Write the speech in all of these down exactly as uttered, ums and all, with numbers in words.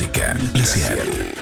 música. La cien.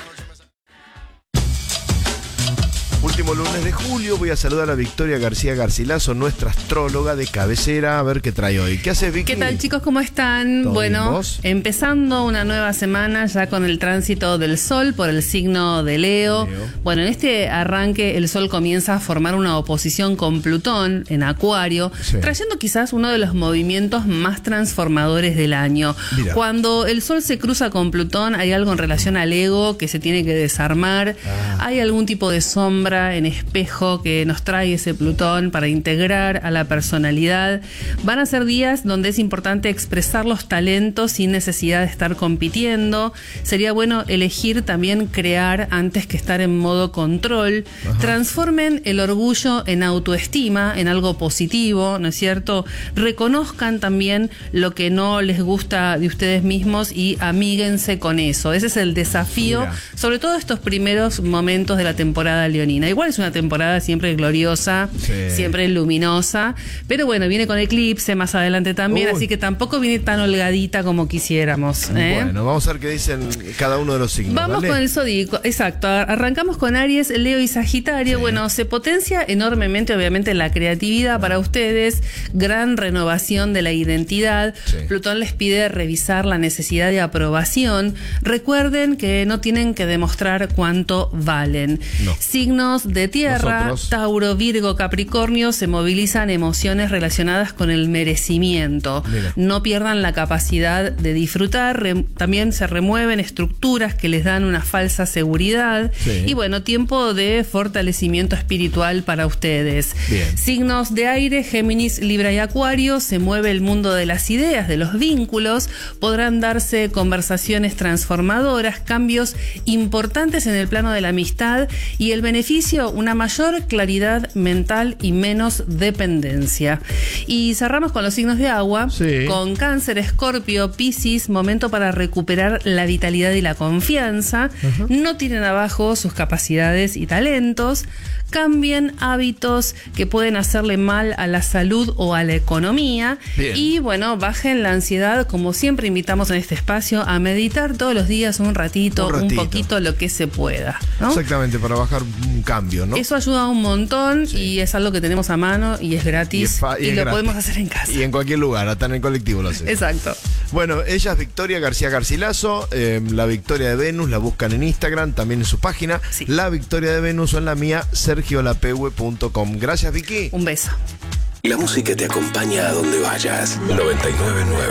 Último lunes de julio, voy a saludar a Victoria García Garcilaso, nuestra astróloga de cabecera, a ver qué trae hoy. ¿Qué haces, Vicky? ¿Qué tal, chicos? ¿Cómo están? Bueno, ¿vos? empezando una nueva semana ya con el tránsito del Sol por el signo de Leo. Leo. Bueno, en este arranque el Sol comienza a formar una oposición con Plutón en Acuario, Sí. trayendo quizás uno de los movimientos más transformadores del año. Mira. Cuando el Sol se cruza con Plutón hay algo en relación al ego que se tiene que desarmar. Ah. Hay algún tipo de sombra en espejo que nos trae ese Plutón para integrar a la personalidad. Van a ser días donde es importante expresar los talentos sin necesidad de estar compitiendo. Sería bueno elegir también crear antes que estar en modo control. Ajá. Transformen el orgullo en autoestima, en algo positivo, ¿no es cierto? Reconozcan también lo que no les gusta de ustedes mismos y amíguense con eso. Ese es el desafío, Mira. sobre todo estos primeros momentos de la temporada leonina. Igual es una temporada siempre gloriosa, Sí. siempre luminosa, pero bueno, viene con eclipse más adelante también, Uy. así que tampoco viene tan holgadita como quisiéramos. ¿eh? Bueno, vamos a ver qué dicen cada uno de los signos. Vamos dale. con el zodíaco, exacto. Arrancamos con Aries, Leo y Sagitario. Sí. Bueno, se potencia enormemente, obviamente, la creatividad para ustedes, gran renovación de la identidad. Sí. Plutón les pide revisar la necesidad de aprobación. Recuerden que no tienen que demostrar cuánto valen. No. Signos de tierra, Nosotros. Tauro, Virgo, Capricornio, se movilizan emociones relacionadas con el merecimiento. Mira. No pierdan la capacidad de disfrutar. Re- también se remueven estructuras que les dan una falsa seguridad. Sí. Y bueno, tiempo de fortalecimiento espiritual para ustedes. Bien. Signos de aire, Géminis, Libra y Acuario, se mueve el mundo de las ideas, de los vínculos. Podrán darse conversaciones transformadoras, cambios importantes en el plano de la amistad y el beneficio, una mayor claridad mental y menos dependencia. Y cerramos con los signos de agua, Sí. con Cáncer, Escorpio, Piscis, momento para recuperar la vitalidad y la confianza. No tiren abajo sus capacidades y talentos. Cambien hábitos que pueden hacerle mal a la salud o a la economía. Bien. Y bueno, bajen la ansiedad, como siempre invitamos en este espacio, a meditar todos los días un ratito, Un un, ratito. poquito, lo que se pueda, ¿no? Exactamente, para bajar un cambio, ¿no? Eso ayuda un montón Sí. y es algo que tenemos a mano y es gratis Y es fa- y y, es lo gratis. podemos hacer en casa. Y en cualquier lugar, hasta en el colectivo lo hacen. Exacto. Bueno, ella es Victoria García Garcilaso, eh, la Victoria de Venus, la buscan en Instagram, también en su página, Sí. La Victoria de Venus, o en la mía, sergio lapegue punto com. Gracias, Vicky. Un beso. La música te acompaña a donde vayas. noventa y nueve punto nueve